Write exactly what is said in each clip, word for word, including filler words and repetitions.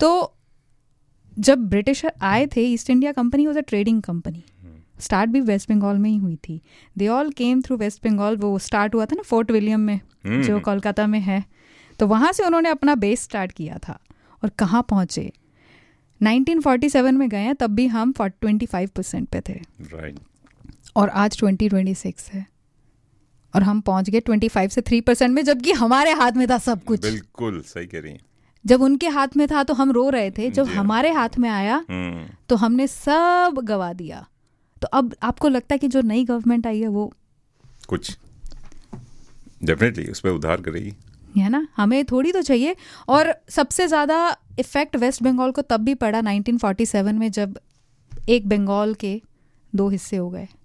तो जब ब्रिटिश आए थे, east India company was a trading company. Start भी वेस्ट बंगाल में ही हुई थी. They all came through waste Bengal. वो स्टार्ट हुआ था ना फोर्ट विलियम में, जो कोलकाता में है. तो वहाँ से उन्होंने अपना बेस स्टार्ट किया था. और कहाँ पहुँचे? नाइनटीन फोर्टी सेवन में गए हैं, तब भी हम ट्वेंटी फाइव परसेंट पे थे. right. और आज ट्वेंटी ट्वेंटी सिक्स है और हम पहुँच गए ट्वेंटी फाइव से थ्री परसेंट में, जबकि हमारे हाथ में था सब कुछ. बिल्कुल सही कह रही हैं. जब उनके हाथ में था तो हम रो रहे थे. जब हमारे हाथ में आया तो हमने सब गवा दिया. तो अब आपको लगता है कि जो नई गवर्नमेंट आई है वो कुछ डेफिनेटली उस पर उधार करेगी, है ना. हमें थोड़ी तो चाहिए. और सबसे ज़्यादा इफेक्ट वेस्ट बंगाल को तब भी पड़ा नाइनटीन फोर्टी सेवन में, जब एक बंगाल के दो हिस्से हो गए.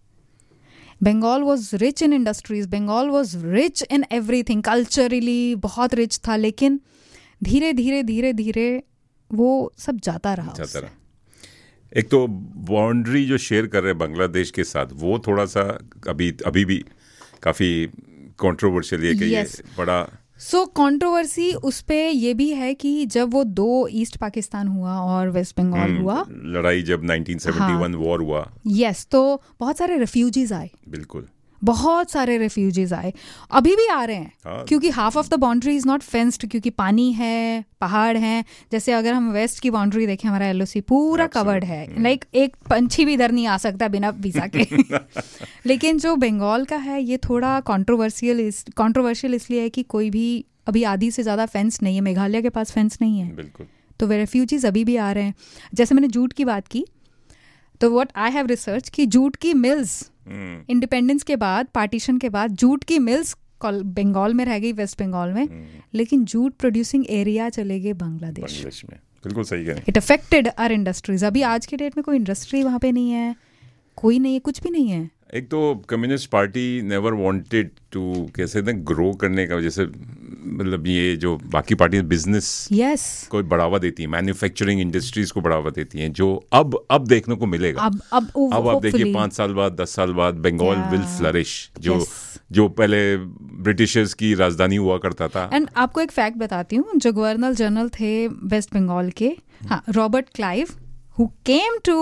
Bengal was rich in industries, Bengal was rich in everything, culturally बहुत रिच था. लेकिन धीरे धीरे धीरे धीरे वो सब जाता रहा. जाता रहा. एक तो बाउंड्री जो शेयर कर रहे हैं बांग्लादेश के साथ, वो थोड़ा सा अभी अभी भी काफ़ी कंट्रोवर्शियल है कि yes. ये बड़ा सो so, कंट्रोवर्सी उस पे ये भी है कि जब वो दो ईस्ट पाकिस्तान हुआ और वेस्ट बंगाल हुआ, लड़ाई जब नाइनटीन सेवेंटी वन वॉर हुआ, यस yes, तो बहुत सारे रेफ्यूजीज आए. बिल्कुल बहुत सारे रेफ्यूजीज आए. अभी भी आ रहे हैं. हाँ. क्योंकि half of the boundary is not fenced, क्योंकि पानी है, पहाड़ हैं. जैसे अगर हम वेस्ट की बाउंड्री देखें, हमारा एलओसी पूरा कवर्ड है. लाइक like, एक पंछी भी इधर नहीं आ सकता बिना वीज़ा के. लेकिन जो बंगाल का है ये थोड़ा कंट्रोवर्शियल कंट्रोवर्शियल इसलिए है कि कोई भी अभी आधी से ज़्यादा फेंस नहीं है. मेघालय के पास फेंस नहीं है. बिल्कुल. तो वे रेफ्यूजीज अभी भी आ रहे हैं. जैसे मैंने जूट की बात की, तो व्हाट आई हैव रिसर्च कि जूट की मिल्स इंडिपेंडेंस के बाद, पार्टीशन के बाद, जूट की मिल्स बंगाल में रह गई, वेस्ट बंगाल में. लेकिन जूट प्रोड्यूसिंग एरिया चले गए बांग्लादेश में. बिल्कुल सही कह रहे हैं. It affected our industries. अभी आज के डेट में कोई इंडस्ट्री वहाँ पे नहीं है, कोई नहीं है, कुछ भी नहीं है. एक तो communist party never wanted to कैसे ना ग्रो करने का, जैसे मतलब ये जो बाकी पार्टी बिजनेस yes. को बढ़ावा देती है, मैन्युफैक्चरिंग इंडस्ट्रीज को बढ़ावा देती हैं, जो अब अब देखने को मिलेगा. अब अब अब आप देखिए पाँच साल बाद, दस साल बाद बंगाल विल फ्लरिश, जो yes. जो पहले ब्रिटिशर्स की राजधानी हुआ करता था. एंड आपको एक फैक्ट बताती हूँ, जो गवर्नर जनरल थे वेस्ट बंगाल के, हाँ, Robert Clive, who came to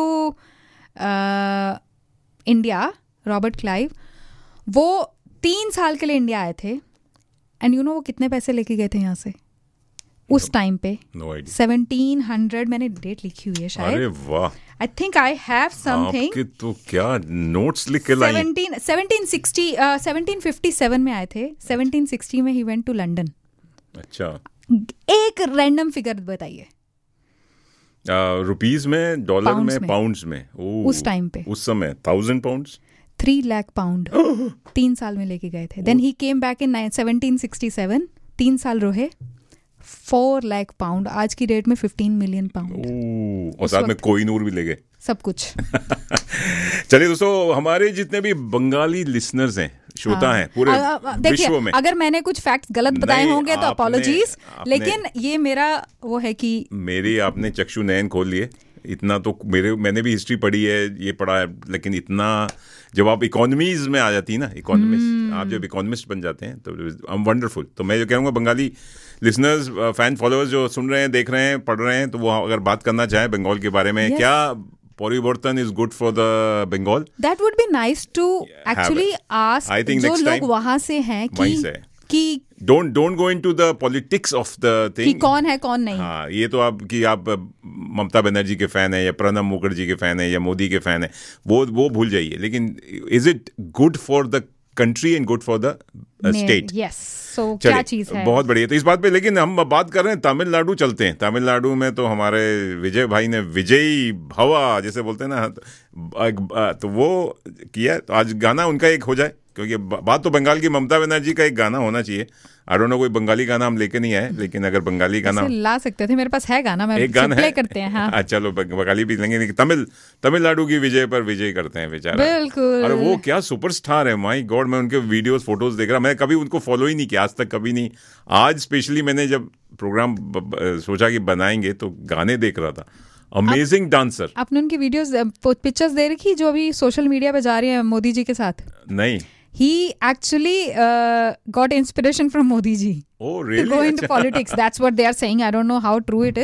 India, Robert Clive, वो तीन साल के लिए इंडिया आए थे. एंड यू नो वो कितने पैसे लेके गए थे यहाँ से उस टाइम पे? Seventeen hundred. मैंने डेट लिखी हुई है शायद. अरे वाह. I think I have something. आपके तो क्या नोट्स लिख के लाई. Seventeen sixty seventeen fifty seven में आए थे. सेवनटीन सिक्सटी में ही वेंट टू लंदन. अच्छा. एक रैंडम फिगर बताइए. रुपीज में, डॉलर में, पाउंड्स में. उस टाइम पे, उस समय thousand pounds, three lakh pound तीन साल में लेके गए थे. Then he came back in seventeen sixty seven. तीन साल रहे, फोर लाख पाउंड. आज की डेट में फिफ्टीन मिलियन पाउंड. और साथ में कोहिनूर भी ले गए, सब कुछ. चलिए दोस्तों, हमारे जितने भी बंगाली लिसनर्स हैं, श्रोता हाँ. हैं पूरे विश्व में, अगर मैंने कुछ फैक्ट्स गलत बताए होंगे तो अपॉलॉजीज, लेकिन ये मेरा वो है कि मेरी आपने चक्षु नयन खोल लिए. इतना तो मेरे मैंने भी हिस्ट्री पढ़ी है, ये पढ़ा है, लेकिन इतना जब आप इकोनॉमीज में आ जाती है ना, इकोनॉमिस्ट, आप जब इकोनॉमिस्ट बन जाते हैं तो आई एम वंडरफुल. तो मैं जो कहूँगा, बंगाली लिसनर्स, फैन फॉलोअर्स जो सुन रहे हैं, देख रहे हैं, पढ़ रहे हैं, तो वो अगर बात करना चाहें बंगाल के बारे में, yes. क्या परिवर्तन is good for the Bengal, that would be nice to actually ask जो लोग वहाँ से हैं कि कि don't don't go into the politics of the thing, कि कौन है कौन नहीं. हाँ, ये तो आप कि आप ममता बनर्जी के फैन है या प्रणब मुखर्जी के फैन है या मोदी के फैन है, वो वो भूल जाइए. लेकिन is it good for the country and good for the state? Yes. सो क्या चीज है, बहुत बढ़िया. तो इस बात पे, लेकिन हम बात कर रहे हैं तमिलनाडु, चलते हैं तमिलनाडु में. तो हमारे विजय भाई ने विजयी भवा जैसे बोलते हैं ना, तो वो किया. तो आज गाना उनका एक हो जाए, क्योंकि बात तो बंगाल की ममता बनर्जी का एक गाना होना चाहिए. आई डोंट नो, कोई बंगाली गाना हम लेके नहीं आए, लेकिन अगर बंगाली गाना ला सकते थे, मेरे पास है गाना, मैं एक गाना प्ले करते हैं. हाँ. अच्छा, चलो बंगाली भी लेंगे, तमिल तमिलनाडु की विजय पर विजय करते हैं बेचारा. बिल्कुल. अरे वो क्या सुपरस्टार है, माय गॉड. मैं उनके वीडियोस, फोटोज देख रहा. मैं कभी उनको फॉलो ही नहीं किया आज तक, कभी नहीं. आज स्पेशली मैंने जब प्रोग्राम सोचा कि बनाएंगे तो गाने देख रहा था. Amazing dancer. आपने उनकी वीडियोस, पिक्चर्स दे रखी जो अभी सोशल मीडिया पे जा रही है मोदी जी के साथ? नहीं. He actually uh, got inspiration from Modi ji oh, really? to go into politics. That's what they are saying. I don't know how true it is.